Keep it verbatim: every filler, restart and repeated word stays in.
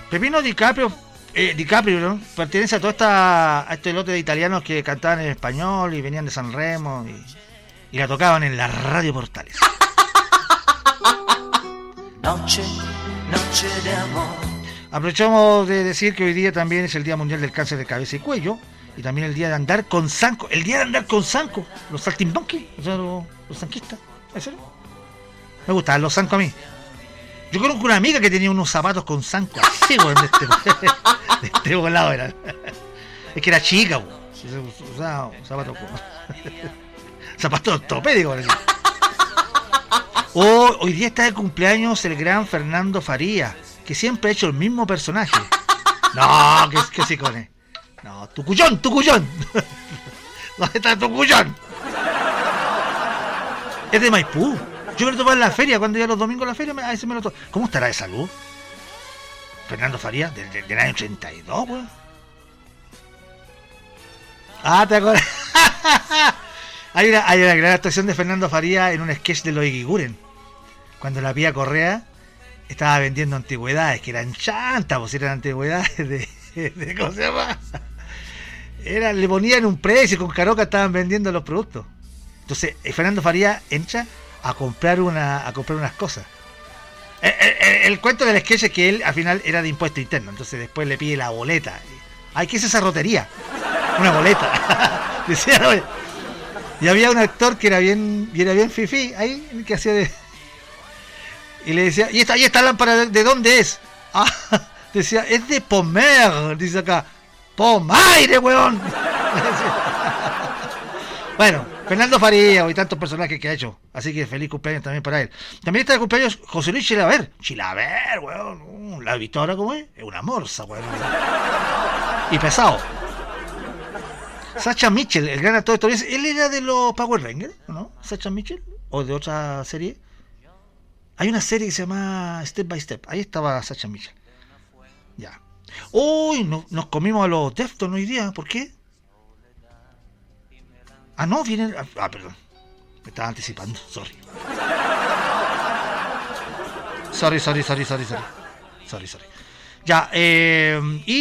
Pepino DiCaprio, eh, DiCaprio, ¿no? Pertenece a toda esta, a este lote de italianos que cantaban en español y venían de San Remo y, y la tocaban en la radio Portales. Noche, noche de amor. Aprovechamos de decir que hoy día también es el Día Mundial del Cáncer de Cabeza y Cuello y también el día de andar con zanco, el día de andar con zanco, los saltimbanquis, o sea, los, los zanquistas, ¿en serio? Me gustan los zancos a mí. Yo conozco una amiga que tenía unos zapatos con zanco así, güey, de este, de este volado era. Es que era chica, güey. Usaba zapatos con... zapatos ortopédicos, parece. Oh, hoy día está de cumpleaños el gran Fernando Faría, que siempre ha hecho el mismo personaje. No, que, que sí con él. No, Tucuyón, Tucuyón. ¿Dónde está Tucuyón? Es de Maipú. Yo me lo tomo en la feria, cuando iba los domingos a la feria, a veces me lo tomo. ¿Cómo estará de salud? Fernando Faría, del, del, del año treinta y dos, weón. Ah, ¿te acuerdas? hay, una, hay una gran actuación de Fernando Faría en un sketch de los Iguiguren. Cuando la Pía Correa estaba vendiendo antigüedades, que eran chantas, pues eran antigüedades de, de ¿cómo se llama? Era, le ponían un precio, con Caroca estaban vendiendo los productos. Entonces, Fernando Faría entra a comprar una a comprar unas cosas. El, el, el cuento del sketch es que él al final era de impuesto interno, entonces después le pide la boleta. Ay, ¿qué es esa rotería? Una boleta. Decía, oye. Y había un actor que era bien, y era bien fifí, ahí, que hacía de... Y le decía, ¿y esta, y esta lámpara de, de dónde es? Ah, decía, es de Pomer, dice acá. ¡Pomaire, weón! Bueno, Fernando Faría y tantos personajes que ha hecho. Así que feliz cumpleaños también para él. También está de cumpleaños José Luis Chilaver. Chilaver, weón. Uh, ¿la has visto ahora cómo es? Es una morsa, weón. Y pesado. Sacha Mitchell, el gran actor estadounidense. ¿Él era de los Power Rangers, no? Sacha Mitchell. ¿O de otra serie? Hay una serie que se llama Step by Step. Ahí estaba Sacha Mitchell. Ya. Uy, no, nos comimos a los Deftones hoy día. ¿Por qué? Ah, no, viene... Ah, perdón. Me estaba anticipando. Sorry. Sorry, sorry, sorry, sorry, sorry. Sorry, sorry. Ya, eh... Y